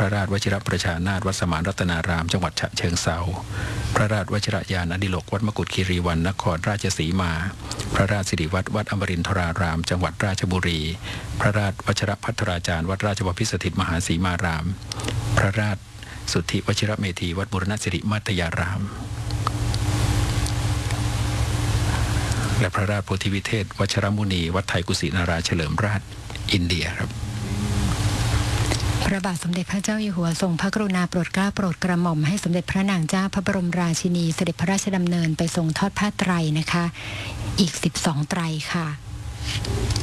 ระราชวชิรประชานาถวัดสมานรัตนารามจังหวัดฉะเชิงเทราพระราชวชิรยานอดิโลกวัดมกุฏคีรีวรรณนครราชสีมาพระราชสิริวัตรวัดอมรินทรารามจังหวัดราชบุรีพระราชวชิรภัทราจารย์วัดราชบพิตรสถิตมหาสีมารามพระราชสุทธิวชิรเมธีวัดบุรณสิริมัตยารามและพระราชโพธิวิเทศวชรมุนีวัดไทยกุศินาราเฉลิมราชอินเดียครับพระบาทสมเด็จพระเจ้าอยู่หัวทรงพระกรุณาโปรดเกล้าโปรดกระหม่อมให้สมเด็จพระนางเจ้าพระบรมราชินีเสด็จพระราชดำเนินไปทรงทอดผ้าไตรนะคะอีก12ไตรค่ะ